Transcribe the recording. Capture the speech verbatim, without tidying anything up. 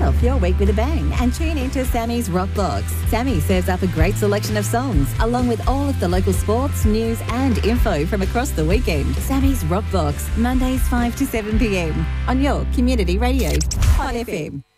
off your week with a bang and tune into Sammy's Rock Box. Sammy serves up a great selection of songs, along with all of the local sports, news and info from across the weekend. Sammy's Rock Box, Mondays five to seven p.m. on your community radio, Hot F M.